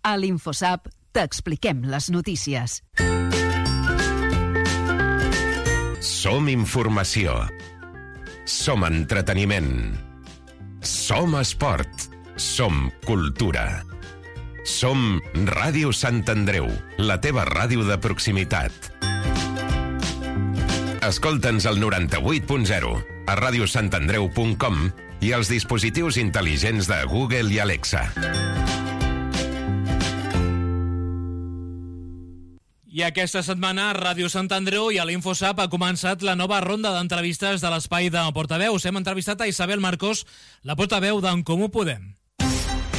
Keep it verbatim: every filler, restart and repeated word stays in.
A l'InfoSap t'expliquem les notícies. Som informació. Som entreteniment. Som esport. Som cultura. Som Ràdio Sant Andreu, la teva ràdio de proximitat. Escolta'ns al noranta-vuit punt zero, a radiosantandreu punt com i als dispositius intel·ligents de Google i Alexa. I aquesta setmana a Ràdio Sant Andreu i a l'InfoSap ha començat la nova ronda d'entrevistes de l'espai de portaveus. Hem entrevistat a Isabel Marcos, la portaveu d'en Comú Podem.